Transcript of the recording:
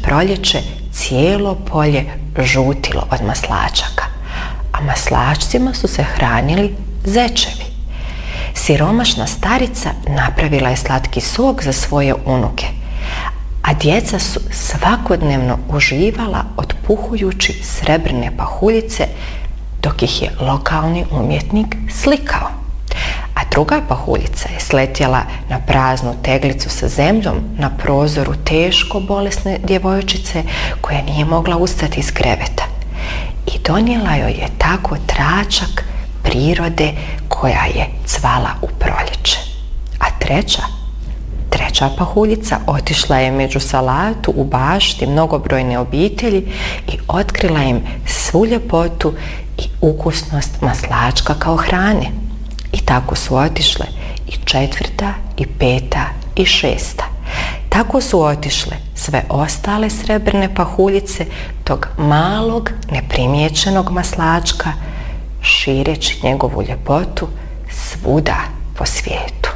proljeće cijelo polje žutilo od maslačaka, a maslačcima su se hranili zečevi. Siromašna starica napravila je slatki sok za svoje unuke, a djeca su svakodnevno uživala otpuhujući srebrne pahuljice dok ih je lokalni umjetnik slikao. A druga pahuljica je sletjela na praznu teglicu sa zemljom na prozoru teško bolesne djevojčice koja nije mogla ustati iz kreveta. I donijela joj je tako tračak prirode koja je cvala u proljeće. A treća pahuljica otišla je među salatu u bašti mnogobrojne obitelji i otkrila im svu ljepotu i ukusnost maslačka kao hrane. I tako su otišle i 4. i 5. i 6. Tako su otišle sve ostale srebrne pahuljice tog malog neprimjećenog maslačka, šireći njegovu ljepotu svuda po svijetu.